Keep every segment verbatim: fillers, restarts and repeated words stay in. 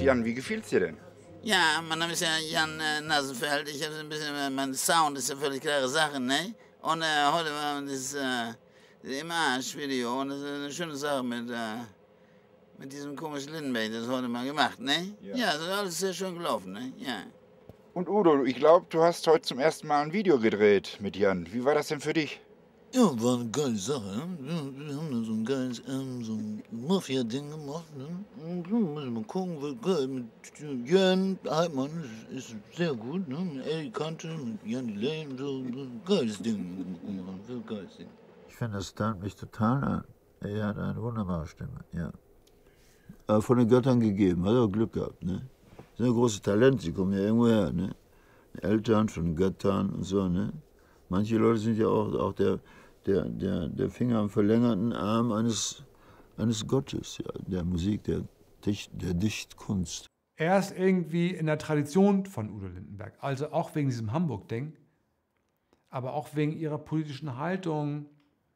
Jan, wie gefiel's dir denn? Ja, mein Name ist ja Jan äh, Nasenfeld. Ich habe so ein bisschen, äh, mein Sound ist ja völlig klare Sache, ne? Und äh, heute war das äh, Image-Video und das ist eine schöne Sache mit, äh, mit diesem komischen Lindenberg, das heute mal gemacht, ne? Ja, ja, das ist alles sehr schön gelaufen, ne? Ja. Und Udo, ich glaube, du hast heute zum ersten Mal ein Video gedreht mit Jan. Wie war das denn für dich? Ja, war eine geile Sache. Ne? Wir haben da so ein geiles ähm, so ein Mafia-Ding gemacht. Ne? Und ja, müssen wir mal gucken, wird geil. Mit Jörn Heidmann ist, ist sehr gut. Ne? Mit Eddie Kante, mit Jan Delay und so. Geiles Ding gemacht. Geiles Ding. Ich finde, das tarnt mich total an. Er hat eine wunderbare Stimme, ja. Aber von den Göttern gegeben, hat auch Glück gehabt. Ne? Das sind ja große Talente, sie kommen ja irgendwo her. Ne? Eltern von den Göttern und so. Ne? Manche Leute sind ja auch, auch der. Der, der, der Finger am verlängerten Arm eines, eines Gottes, ja, der Musik, der, Dicht, der Dichtkunst. Er ist irgendwie in der Tradition von Udo Lindenberg, also auch wegen diesem Hamburg-Ding, aber auch wegen ihrer politischen Haltung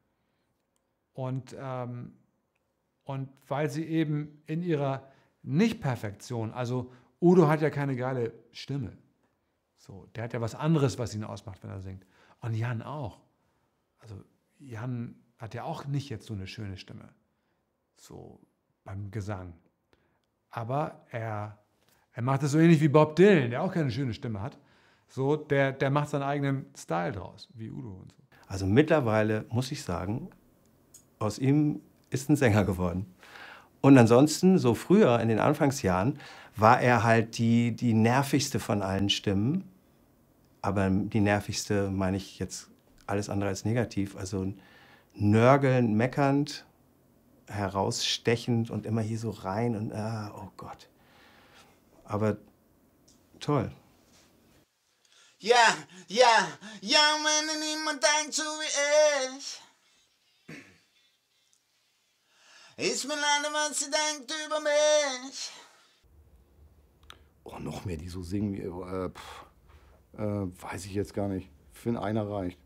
und, ähm, und weil sie eben in ihrer Nicht-Perfektion, also Udo hat ja keine geile Stimme, so, der hat ja was anderes, was ihn ausmacht, wenn er singt. Und Jan auch. Also Jan hat ja auch nicht jetzt so eine schöne Stimme, so beim Gesang. Aber er, er macht es so ähnlich wie Bob Dylan, der auch keine schöne Stimme hat. So, der, der macht seinen eigenen Style draus, wie Udo und so. Also mittlerweile muss ich sagen, aus ihm ist ein Sänger geworden. Und ansonsten, so früher in den Anfangsjahren, war er halt die, die nervigste von allen Stimmen. Aber die nervigste meine ich jetzt alles andere als negativ, also nörgelnd, meckernd, herausstechend und immer hier so rein und ah, oh Gott. Aber toll. Ja, ja, ja, wenn niemand denkt so wie ich. Ist mir leider, was sie denkt über mich. Oh, noch mehr, die so singen, äh, pff, äh, weiß ich jetzt gar nicht. Ich finde, einer reicht.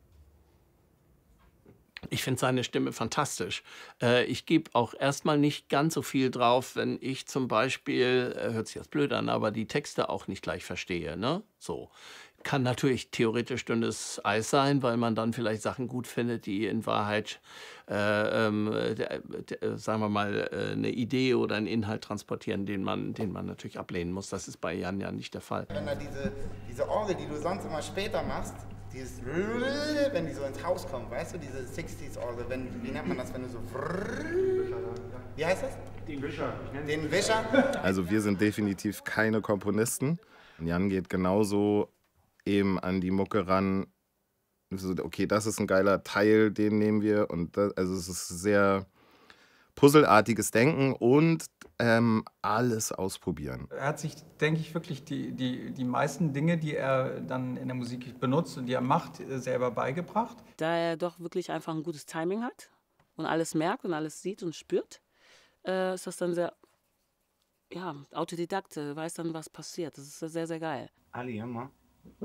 Ich finde seine Stimme fantastisch. Äh, ich gebe auch erstmal nicht ganz so viel drauf, wenn ich zum Beispiel, äh, hört sich jetzt blöd an, aber die Texte auch nicht gleich verstehe. Ne? So. Kann natürlich theoretisch dünnes Eis sein, weil man dann vielleicht Sachen gut findet, die in Wahrheit, äh, ähm, der, der, sagen wir mal, äh, eine Idee oder einen Inhalt transportieren, den man, den man natürlich ablehnen muss. Das ist bei Jan ja nicht der Fall. Wenn da diese, diese Orgel, die du sonst immer später machst, dieses, wenn die so ins Haus kommen, weißt du, diese sechziger-Orgel, wenn, wie nennt man das, wenn du so, wie heißt das? Den Wischer. Den Wischer. Also wir sind definitiv keine Komponisten. Jan geht genauso eben an die Mucke ran, okay, das ist ein geiler Teil, den nehmen wir. Und das, also es ist sehr puzzelartiges Denken und ähm, alles ausprobieren. Er hat sich, denke ich, wirklich die, die, die meisten Dinge, die er dann in der Musik benutzt und die er macht, selber beigebracht. Da er doch wirklich einfach ein gutes Timing hat und alles merkt und alles sieht und spürt, äh, ist das dann sehr, ja, Autodidakt, weiß dann, was passiert. Das ist sehr, sehr geil. Ali, hör mal.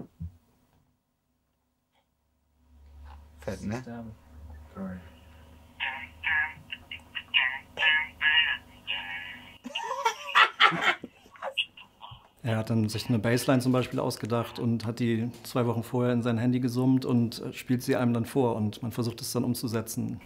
Fett, ne? Sorry. Er hat dann sich eine Bassline zum Beispiel ausgedacht und hat die zwei Wochen vorher in sein Handy gesummt und spielt sie einem dann vor und man versucht es dann umzusetzen.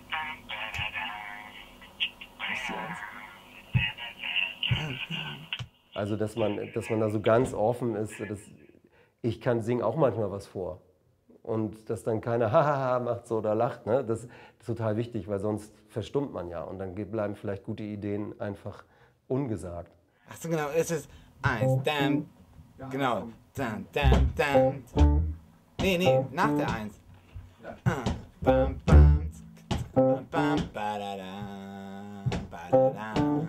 Also dass man, dass man da so ganz offen ist, das, ich kann singen auch manchmal was vor. Und dass dann keiner hahaha macht so oder lacht, ne? Das ist total wichtig, weil sonst verstummt man ja und dann bleiben vielleicht gute Ideen einfach ungesagt. Ach so, genau, es ist eins, dann, genau, dann, dann, dann. Nee, nee, nach der eins. Bam, bam, bam, bam, badada, badada.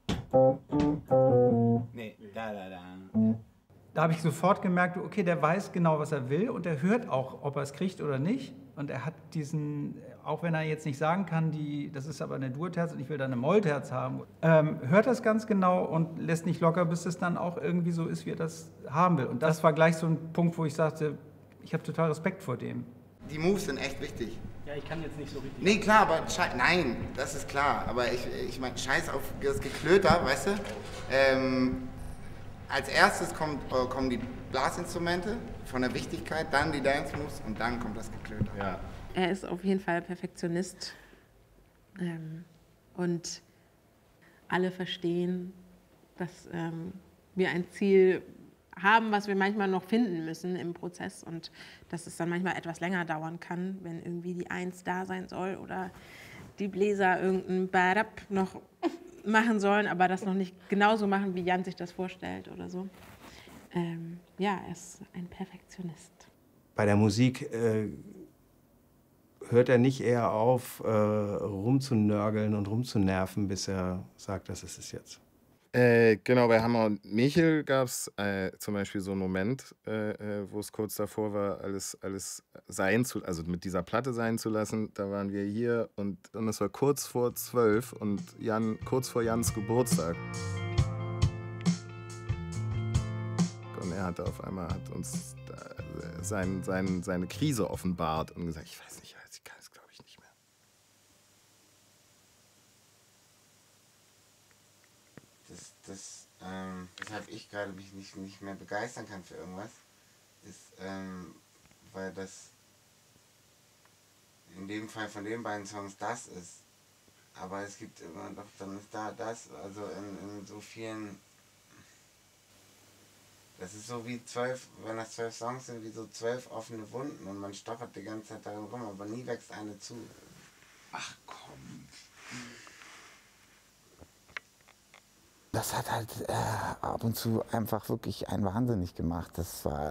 Nee, da, da, da. Da habe ich sofort gemerkt, okay, der weiß genau, was er will und er hört auch, ob er es kriegt oder nicht. Und er hat diesen, auch wenn er jetzt nicht sagen kann, die, das ist aber eine Dur-Terz und ich will da eine Moll-Terz haben, ähm, hört das ganz genau und lässt nicht locker, bis es dann auch irgendwie so ist, wie er das haben will. Und das war gleich so ein Punkt, wo ich sagte, ich habe total Respekt vor dem. Die Moves sind echt wichtig. Ja, ich kann jetzt nicht so richtig... Nee, klar, aber schei- nein, das ist klar. Aber ich, ich meine, scheiß auf das Geklöter, weißt du? Ähm, Als erstes kommt, äh, kommen die Blasinstrumente von der Wichtigkeit, dann die Dance Moves und dann kommt das Geklöter. Ja. Er ist auf jeden Fall Perfektionist ähm, und alle verstehen, dass ähm, wir ein Ziel haben, was wir manchmal noch finden müssen im Prozess und dass es dann manchmal etwas länger dauern kann, wenn irgendwie die Eins da sein soll oder die Bläser irgendein Badab noch machen sollen, aber das noch nicht genauso machen, wie Jan sich das vorstellt oder so. Ähm, ja, er ist ein Perfektionist. Bei der Musik äh, hört er nicht eher auf, äh, rumzunörgeln und rumzunerven, bis er sagt, das ist es jetzt. Äh, genau, bei Hammer und Michel gab es äh, zum Beispiel so einen Moment, äh, äh, wo es kurz davor war, alles, alles sein zu, also mit dieser Platte sein zu lassen. Da waren wir hier und, und es war kurz vor zwölf und Jan, kurz vor Jans Geburtstag. Und er hatte auf einmal hat uns da, äh, sein, sein, seine Krise offenbart und gesagt, ich weiß nicht, ich kann es glaube ich nicht mehr. Das, das, ähm, weshalb ich gerade mich nicht, nicht mehr begeistern kann für irgendwas, ist, ähm, weil das in dem Fall von den beiden Songs das ist. Aber es gibt immer noch, dann ist da das, also in, in so vielen, das ist so wie zwölf, wenn das zwölf Songs sind, wie so zwölf offene Wunden und man stochert die ganze Zeit darin rum, aber nie wächst eine zu. Ach komm. Das hat halt äh, ab und zu einfach wirklich einen wahnsinnig gemacht. Das war